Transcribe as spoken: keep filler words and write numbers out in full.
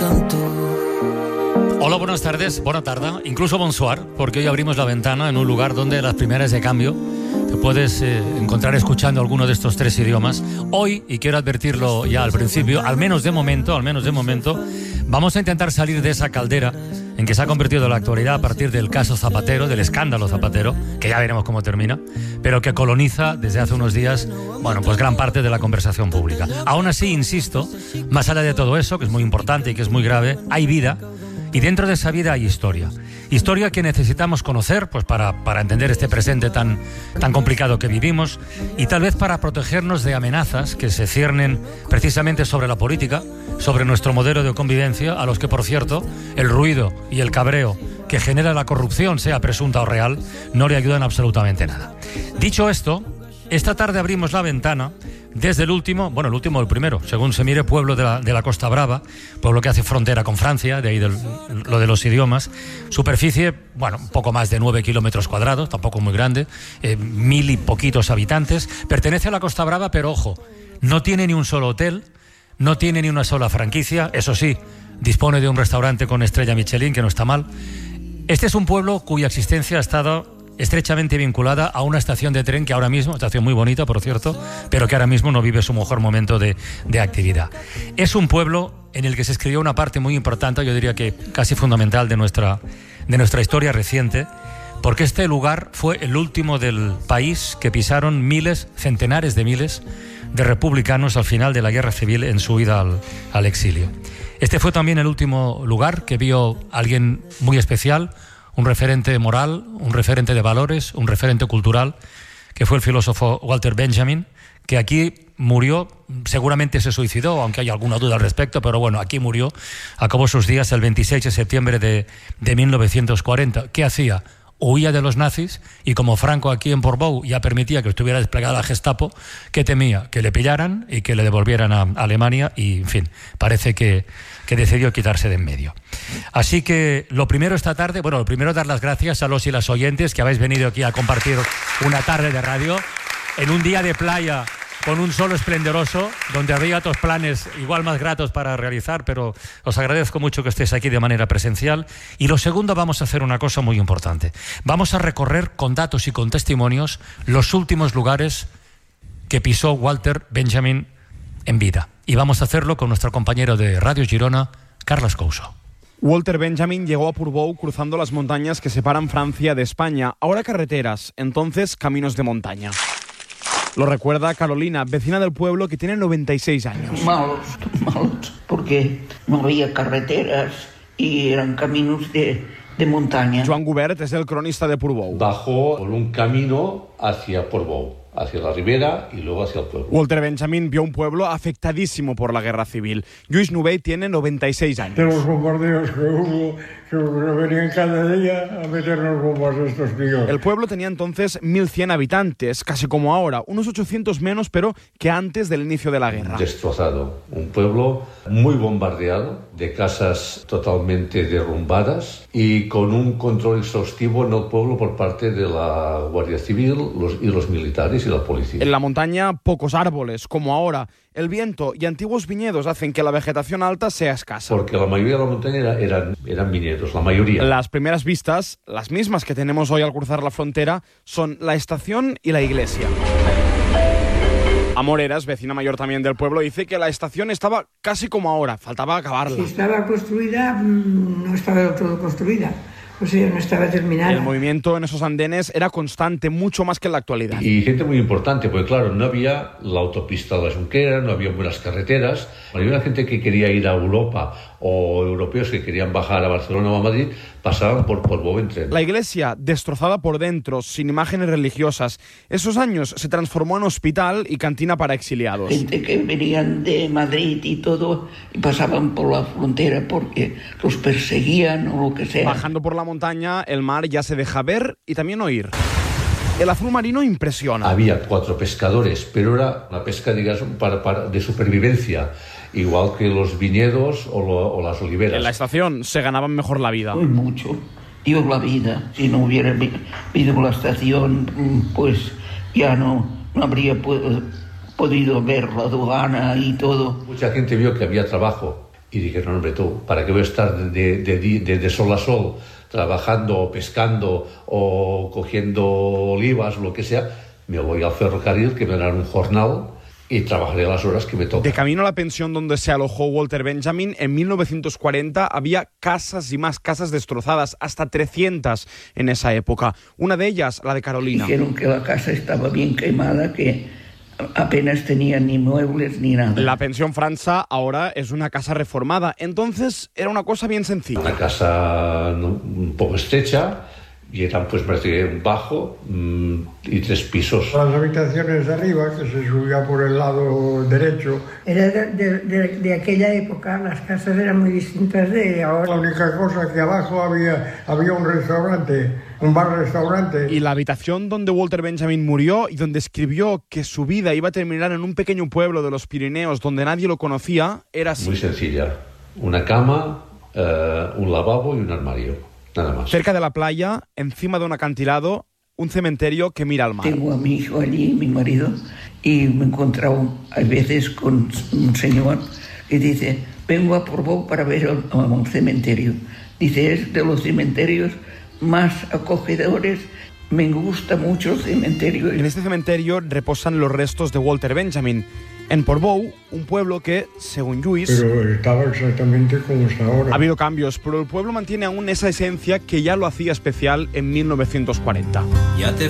Hola, buenas tardes, buena tarde, incluso bonsoir, porque hoy abrimos la ventana en un lugar donde las primeras de cambio te puedes eh, encontrar escuchando alguno de estos tres idiomas. Hoy, y quiero advertirlo ya al principio, al menos de momento, al menos de momento, vamos a intentar salir de esa caldera en que se ha convertido la actualidad a partir del caso Zapatero, del escándalo Zapatero, que ya veremos cómo termina, pero que coloniza desde hace unos días, bueno, pues gran parte de la conversación pública. Aún así, insisto, más allá de todo eso, que es muy importante y que es muy grave, hay vida. Y dentro de esa vida hay historia. Historia que necesitamos conocer pues para, para entender este presente tan, tan complicado que vivimos y tal vez para protegernos de amenazas que se ciernen precisamente sobre la política, sobre nuestro modelo de convivencia, a los que, por cierto, el ruido y el cabreo que genera la corrupción, sea presunta o real, no le ayudan absolutamente nada. Dicho esto, esta tarde abrimos la ventana desde el último, bueno, el último, el primero, según se mire, pueblo de la, de la Costa Brava, pueblo que hace frontera con Francia, de ahí del, lo de los idiomas, superficie, bueno, un poco más de nueve kilómetros cuadrados, tampoco muy grande, eh, mil y poquitos habitantes, pertenece a la Costa Brava, pero ojo, no tiene ni un solo hotel, no tiene ni una sola franquicia, eso sí, dispone de un restaurante con estrella Michelin, que no está mal. Este es un pueblo cuya existencia ha estado estrechamente vinculada a una estación de tren que ahora mismo, estación muy bonita por cierto, pero que ahora mismo no vive su mejor momento de, de actividad. Es un pueblo en el que se escribió una parte muy importante, yo diría que casi fundamental de nuestra, de nuestra historia reciente, porque este lugar fue el último del país que pisaron miles, centenares de miles de republicanos al final de la guerra civil en su huida al, al exilio. Este fue también el último lugar que vio a alguien muy especial, un referente moral, un referente de valores, un referente cultural, que fue el filósofo Walter Benjamin, que aquí murió, seguramente se suicidó, aunque hay alguna duda al respecto, pero bueno, aquí murió, acabó sus días el veintiséis de septiembre de, de mil novecientos cuarenta. ¿Qué hacía? Huía de los nazis y como Franco aquí en Portbou ya permitía que estuviera desplegada la Gestapo, ¿qué temía? Que le pillaran y que le devolvieran a Alemania y, en fin, parece que, que decidió quitarse de en medio. Así que lo primero esta tarde, bueno, lo primero dar las gracias a los y las oyentes que habéis venido aquí a compartir una tarde de radio en un día de playa con un sol esplendoroso, donde había otros planes igual más gratos para realizar, pero os agradezco mucho que estéis aquí de manera presencial. Y lo segundo, vamos a hacer una cosa muy importante. Vamos a recorrer con datos y con testimonios los últimos lugares que pisó Walter Benjamin en vida. Y vamos a hacerlo con nuestro compañero de Radio Girona, Carles Couso. Walter Benjamin llegó a Portbou cruzando las montañas que separan Francia de España. Ahora carreteras, entonces caminos de montaña. Lo recuerda Carolina, vecina del pueblo que tiene noventa y seis años. Malos, malos, porque no había carreteras y eran caminos de, de montaña. Joan Gubert es el cronista de Portbou. Bajó por un camino hacia Portbou, hacia la ribera y luego hacia el pueblo. Walter Benjamin vio un pueblo afectadísimo por la guerra civil. Lluís Nubey tiene noventa y seis años. De los bombardeos que hubo, que venían cada día a meternos bombas a estos tíos. El pueblo tenía entonces mil cien habitantes, casi como ahora, unos ochocientos menos, pero que antes del inicio de la guerra. Destrozado, un pueblo muy bombardeado, de casas totalmente derrumbadas y con un control exhaustivo en el pueblo por parte de la Guardia Civil los, y los militares y la policía. En la montaña, pocos árboles, como ahora. El viento y antiguos viñedos hacen que la vegetación alta sea escasa. Porque la mayoría de la montaña era, eran, eran viñedos, la mayoría. Las primeras vistas, las mismas que tenemos hoy al cruzar la frontera, son la estación y la iglesia. Amoreras, vecina mayor también del pueblo, dice que la estación estaba casi como ahora, faltaba acabarla. Si estaba construida, no estaba del todo construida. O sea, no estaba terminada. El movimiento en esos andenes era constante, mucho más que en la actualidad. Y gente muy importante, porque claro, no había la autopista de la Junquera, no había buenas carreteras. Había una gente que quería ir a Europa o europeos que querían bajar a Barcelona o a Madrid, pasaban por Portbou en tren. La iglesia, destrozada por dentro, sin imágenes religiosas. Esos años se transformó en hospital y cantina para exiliados. Gente que venían de Madrid y todo, y pasaban por la frontera porque los perseguían o lo que sea. Bajando por la montaña, el mar ya se deja ver y también oír. El azul marino impresiona. Había cuatro pescadores, pero era una pesca, digamos, para, para, de supervivencia, igual que los viñedos o, lo, o las oliveras. En la estación se ganaban mejor la vida. Muy mucho. Dio la vida. Si no hubiera habido la estación, pues ya no, no habría podido ver la aduana y todo. Mucha gente vio que había trabajo Y dije, no, hombre, tú, ¿para qué voy a estar de, de, de, de sol a sol trabajando o pescando o cogiendo olivas, lo que sea? Me voy al ferrocarril, que me darán un jornal y trabajaré las horas que me tocan. De camino a la pensión donde se alojó Walter Benjamin, en mil novecientos cuarenta había casas y más casas destrozadas, hasta trescientas en esa época. Una de ellas, la de Carolina. Dijeron que la casa estaba bien quemada, que apenas tenía ni muebles ni nada. La pensión França ahora es una casa reformada. Entonces era una cosa bien sencilla. Una casa no, un poco estrecha, y eran pues prácticamente un bajo mmm, y tres pisos. Las habitaciones de arriba, que se subía por el lado derecho. Era de, de, de, de aquella época, las casas eran muy distintas de ahora. La única cosa que abajo había, había un restaurante, un bar-restaurante. Y la habitación donde Walter Benjamin murió y donde escribió que su vida iba a terminar en un pequeño pueblo de los Pirineos donde nadie lo conocía, era así. Muy sencilla. Una cama, eh, un lavabo y un armario. Nada más. Cerca de la playa, encima de un acantilado, un cementerio que mira al mar. Tengo a mi hijo allí, mi marido, y me he encontrado a veces con un señor que dice, vengo a Portbou para ver a un cementerio. Dice, es de los cementerios más acogedores. Me gusta mucho el cementerio. En este cementerio reposan los restos de Walter Benjamin. En Portbou, un pueblo que, según Lluís... Pero estaba exactamente como está ahora. Ha habido cambios, pero el pueblo mantiene aún esa esencia que ya lo hacía especial en mil novecientos cuarenta. Ya te